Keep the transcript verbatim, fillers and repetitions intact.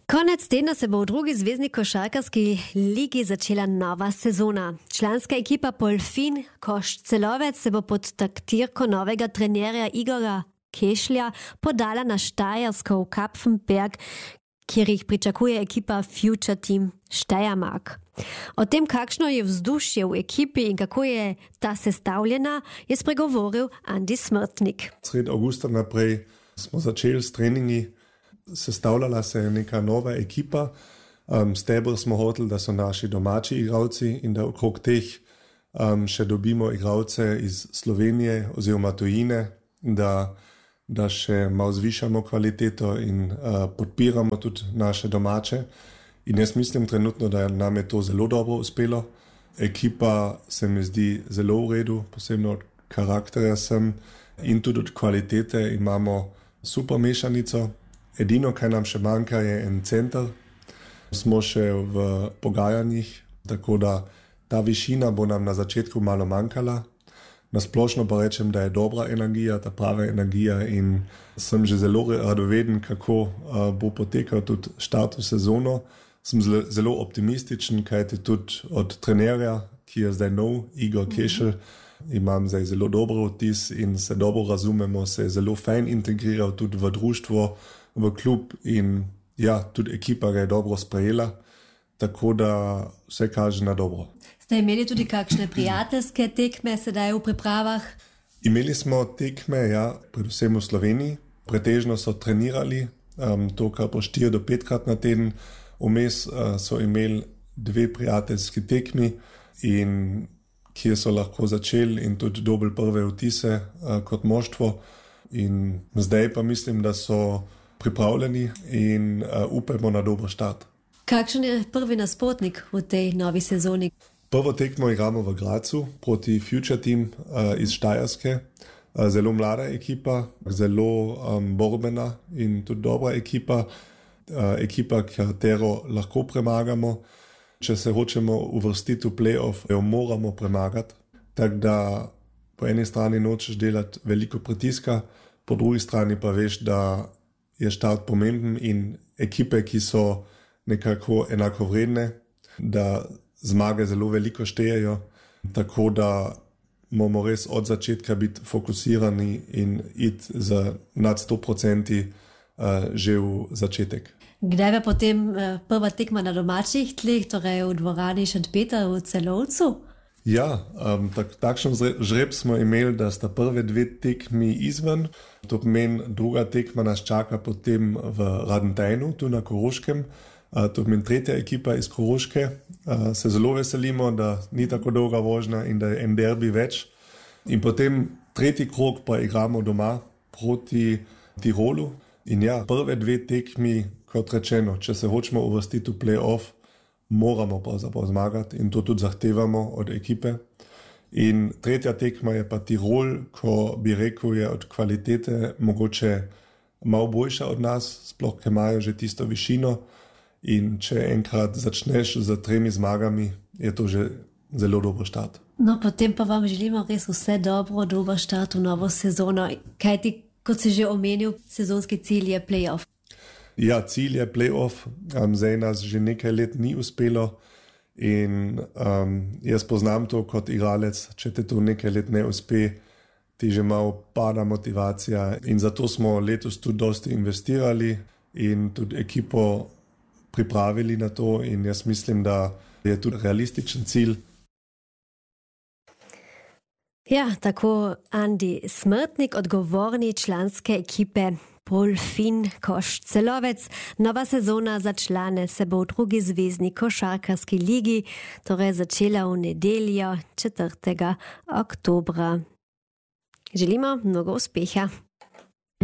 Konec tedna se bo v drugi zvezni košarkarski ligi začela nova sezona. Članska ekipa Polfin Košcelovec se bo pod taktirko novega trenerja Igora Kešlja podala na Štajersko v Kapfenberg, kjer jih pričakuje ekipa Future Team Steiermark. O tem, kakšno je vzdušje v ekipi in kako je ta sestavljena, je spregovoril Andi Smrtnik. Sred avgusta naprej smo začeli s treningi. Sestavljala se je neka nova ekipa. Um, Stebr smo hoteli, da so naši domači igralci in da okrog teh um, še dobimo igralce iz Slovenije oziroma tujine, da, da še malo zvišamo kvaliteto in uh, podpiramo tudi naše domače. In jaz mislim trenutno, da nam je to zelo dobro uspelo. Ekipa se mi zdi zelo v redu, posebno od karakterja sem in tudi od kvalitete imamo super mešanico. Edino, kaj nam še manjka, je en center. Smo še v pogajanjih, tako da ta višina bo nam na začetku malo manjkala. Nasplošno pa rečem, da je dobra energija, ta prava energija in sem že zelo radoveden, kako uh, bo potekal tudi štart v sezono. Sem zelo, zelo optimističen, kajti tudi od trenerja, ki je zdaj nov, Igor Kešelj, imam zdaj zelo dober vtis in se dobro razumemo, se je zelo fajn integriral tudi v društvo, v klub in ja, tudi ekipa ga je dobro sprejela, tako da vse kaže na dobro. Ste imeli tudi kakšne prijateljske tekme sedaj v pripravah? Imeli smo tekme, ja, predvsem v Sloveniji. Pretežno so trenirali, um, to kar po štiri do petkrat na teden. Vmes uh, so imeli dve prijateljski tekmi, in kjer so lahko začeli in tudi dobili prve vtise uh, kot moštvo. In zdaj pa mislim, da so pripravljeni in uh, upajmo na dober štart. Kakšen je prvi nasprotnik v tej novi sezoni? Prvo tekmo igramo v Grazu proti Future Team uh, iz Štajerske. Uh, zelo mlada ekipa, zelo um, borbena in tudi dobra ekipa. Uh, ekipa, katero lahko premagamo. Če se hočemo uvrstiti v play-off, jo moramo premagati. Tako da po eni strani nočeš delati veliko pritiska, po drugi strani pa veš, da je štart pomemben in ekipe, ki so nekako enakovredne, da zmage zelo veliko štejejo, tako da moramo res od začetka biti fokusirani in iti za nad sto procenti uh, že v začetek. Kdaj je potem prva tekma na domačih tleh, torej v dvorani Šentpeter v Celovcu? Ja, um, tak, takšen žreb smo imeli, da sta prve dve tekmi izven. To pomeni, druga tekma nas čaka potem v Radentajnu, tu na Koroškem. Uh, to pomeni tretja ekipa iz Koroške. Uh, se zelo veselimo, da ni tako dolga vožnja in da je en derbi več. In potem tretji krog pa igramo doma proti Tirolu. In ja, prve dve tekmi, kot rečeno, če se hočemo uvrstiti v play-off, moramo pravzaprav zmagati in to tudi zahtevamo od ekipe. In tretja tekma je pa Tirol, ko bi rekel, je od kvalitete mogoče malo boljša od nas, sploh, ker imajo že tisto višino. In če enkrat začneš z tremi zmagami, je to že zelo dober štart. No, potem pa vam želimo res vse dobro, dober štart v novo sezono. Kaj ti, kot si že omenil, sezonski cilj je play-off? Ja, cilj je play-off. Um, zdaj nas že nekaj let ni uspelo in um, jaz poznam to kot igralec. Če te to nekaj let ne uspe, ti že malo pada motivacija. In zato smo letos tudi dosti investirali in tudi ekipo pripravili na to in jaz mislim, da je tudi realističen cilj. Ja, tako Andi Smrtnik, odgovorni članske ekipe Polfin Košcelovec. Nova sezona za člane se bo v drugi zvezni košarkarski ligi, torej začela v nedeljo četrtega oktobra. Želimo mnogo uspeha.